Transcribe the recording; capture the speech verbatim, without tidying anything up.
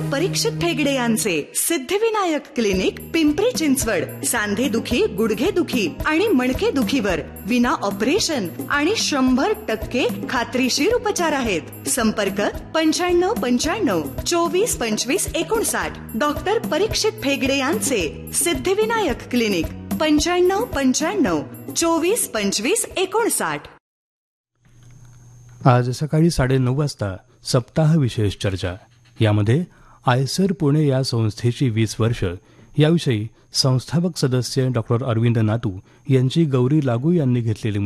परीक्षित ठेगडे यांचे सिद्धिविनायक क्लिनिक पिंपरी चिंचवड सांधे दुखी, गुडघे दुखी आणि मणके दुखीवर विना ऑपरेशन आणि शंभर टक्के खात्रीशीर उपचार आहेत. संपर्क पंच्याण्णव पंच्याण्णव चोवीस पंचवीस एकोणसाठ. डॉक्टर परीक्षित ठेगडे यांचे सिद्धिविनायक क्लिनिक पंच्याण्णव पंच्याण्णव चोवीस पंचवीस एकोणसाठ. आज सकाळी साडेनऊ वाजता सप्ताह विशेष चर्चा. यामध्ये आयसर पुणे या संस्थेची वीस वर्ष याविषयी संस्थापक सदस्य डॉक्टर अरविंद नातू यांची गौरी लागू यांनी घेतलेली